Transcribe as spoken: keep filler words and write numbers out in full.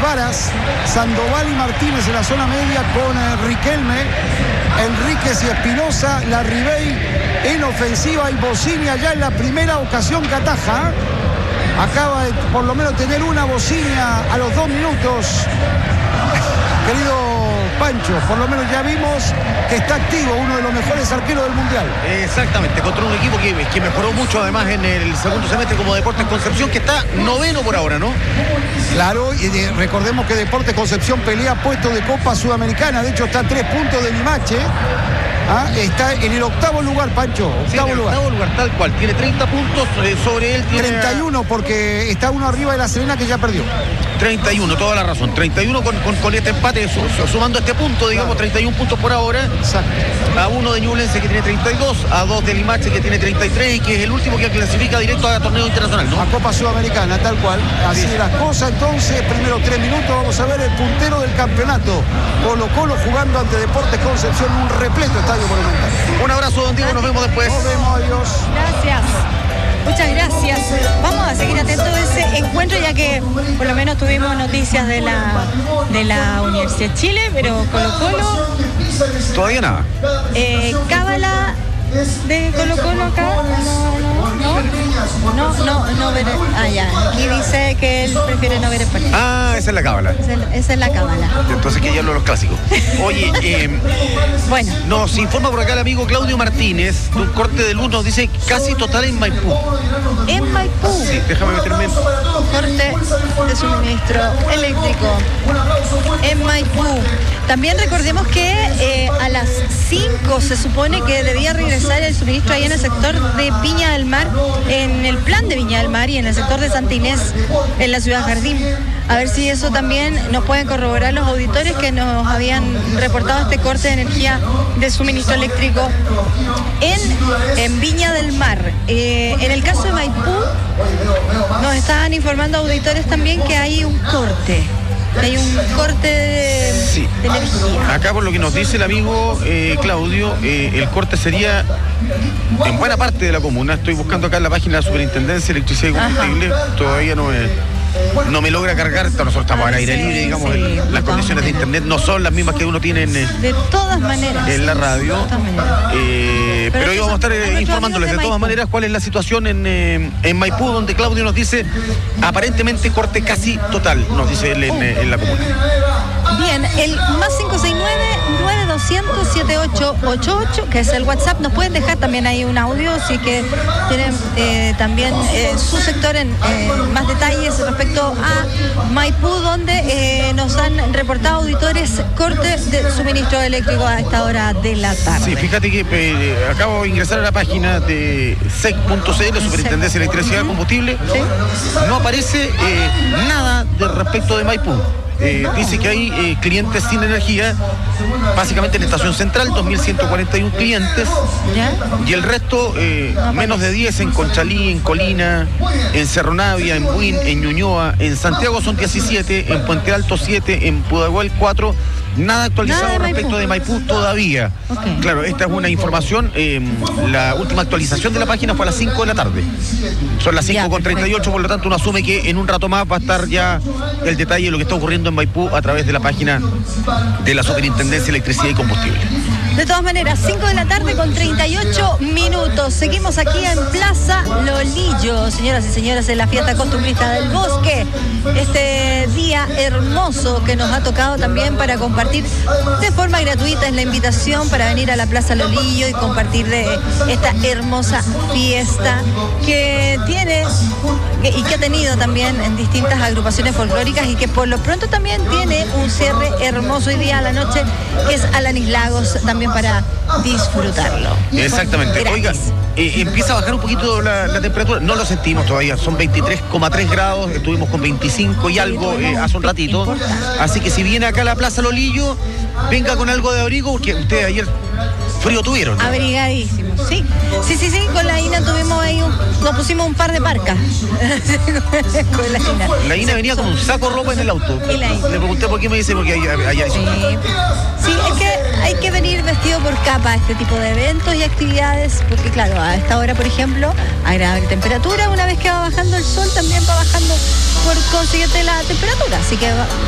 Varas, Sandoval y Martínez en la zona media con eh, Riquelme, Enríquez y Espinosa, Larribey en ofensiva y Bocini allá en la primera ocasión que ataja. Acaba de por lo menos tener una Bocini a los dos minutos. Querido Pancho, por lo menos ya vimos que está activo, uno de los mejores arqueros del Mundial. Exactamente, contra un equipo que, que mejoró mucho además en el segundo semestre como Deportes Concepción, que está noveno por ahora, ¿no? Claro, y de, recordemos que Deportes Concepción pelea puesto de Copa Sudamericana, de hecho está a tres puntos de Limache. Ah, está en el octavo lugar, Pancho. Octavo, sí, en el lugar. octavo lugar, tal cual. Tiene treinta puntos, eh, sobre él tiene... treinta y uno, porque está uno arriba de La Serena, que ya perdió. treinta y uno, toda la razón. treinta y uno con, con, con este empate, su, sumando este punto, digamos, claro. treinta y uno puntos por ahora. Exacto. A uno de Ñublense, que tiene treinta y dos, a dos de Limache, que tiene treinta y tres, y que es el último que clasifica directo a torneo internacional, ¿no? A Copa Sudamericana, tal cual. Así sí. Las cosas, entonces, primero tres minutos, vamos a ver el puntero del campeonato. Colo Colo jugando ante Deportes Concepción, un repleto estadio monumental. Un abrazo, don Diego, nos vemos después. Nos vemos, adiós. Gracias. Muchas gracias. Vamos a seguir atentos a ese encuentro, ya que por lo menos tuvimos noticias de la de la Universidad de Chile, pero Colo Colo. Todavía nada. Eh, Cábala de Colo Colo acá. No, no, no, no, no ver. Ah, ya. Aquí dice que él prefiere no ver el partido. Ah, esa es la cábala. Esa es, esa es la cábala. Entonces que ya hablo de los clásicos. Oye, eh, bueno. Nos informa por acá el amigo Claudio Martínez, de un corte de luz, nos dice casi total en Maipú. En Maipú. Sí, déjame meterme en... Corte de suministro eléctrico en Maipú. También recordemos que eh, a las cinco se supone que debía regresar el suministro ahí en el sector de Viña del Mar, en el plan de Viña del Mar y en el sector de Santa Inés, en la ciudad Jardín. A ver si eso también nos pueden corroborar los auditores que nos habían reportado este corte de energía de suministro eléctrico en, en Viña del Mar. Eh, en el caso de Maipú, nos estaban informando auditores también que hay un corte. Hay un corte de, sí. de energía. Acá por lo que nos dice el amigo eh, Claudio, eh, el corte sería en buena parte de la comuna. Estoy buscando acá en la página de la Superintendencia de Electricidad y Combustible. Ajá. Todavía no me, no me logra cargar. Nosotros estamos al aire libre, digamos. Sí, el, las condiciones de internet no son las mismas que uno tiene en, de todas maneras, en la radio. De todas maneras. Eh, pero, pero hoy vamos a estar eh, informándoles de, de todas maneras cuál es la situación en, eh, en Maipú, donde Claudio nos dice aparentemente corte casi total, nos dice él en, en la comuna. Bien, el más cinco seis nueve, nueve dos cero cero, siete ocho ocho ocho, que es el WhatsApp. Nos pueden dejar también ahí un audio, si que tienen eh, también eh, su sector en eh, más detalles respecto a Maipú, donde eh, nos han reportado auditores cortes de suministro eléctrico a esta hora de la tarde. Sí, fíjate que eh, acabo de ingresar a la página de S E C punto C L, Superintendencia de Electricidad y Combustible. ¿Sí? No aparece eh, nada de respecto de Maipú. Eh, dice que hay eh, clientes sin energía, básicamente en Estación Central, dos mil ciento cuarenta y uno clientes. ¿Ya? Y el resto, eh, no, menos de diez en Conchalí, en Colina, en Cerro Navia, en Buin, en Ñuñoa, en Santiago son diecisiete, en Puente Alto siete, en Pudahuel cuatro. Nada actualizado Nada de respecto Maipú. de Maipú todavía. Okay. Claro, esta es una información. Eh, la última actualización de la página fue a las cinco de la tarde. Son las cinco con treinta y ocho, por lo tanto uno asume que en un rato más va a estar ya el detalle de lo que está ocurriendo en Maipú a través de la página de la Superintendencia de Electricidad y Combustible. De todas maneras, cinco de la tarde con treinta y ocho minutos. Seguimos aquí en Plaza Lolillo, señoras y señores, en la fiesta costumbrista del bosque. Este día hermoso que nos ha tocado también para compartir de forma gratuita. Es la invitación para venir a la Plaza Lolillo y compartir de esta hermosa fiesta que tiene y que ha tenido también en distintas agrupaciones folclóricas, y que por lo pronto también tiene un cierre hermoso hoy día a la noche, que es Alanis Lagos, también para disfrutarlo. Exactamente. Oiga, eh, empieza a bajar un poquito la, la temperatura. No lo sentimos todavía, son veintitrés coma tres grados, estuvimos con veinticinco y algo eh, hace un ratito. Así que si viene acá a la Plaza Lolillo, venga con algo de abrigo, porque ustedes ayer frío tuvieron, ¿no? Abrigadísimo, sí. Sí, sí, sí, con la Ina tuvimos ahí, un, nos pusimos un par de parcas. Con la Ina. La Ina venía con un saco de ropa en el auto. Y la Ina. Le pregunté por qué, me dice porque allá hay... Sí, sí, es que hay que venir vestido por capa a este tipo de eventos y actividades, porque claro, a esta hora, por ejemplo, agradable temperatura, una vez que va bajando el sol también va bajando por consiguiente la temperatura, así que va,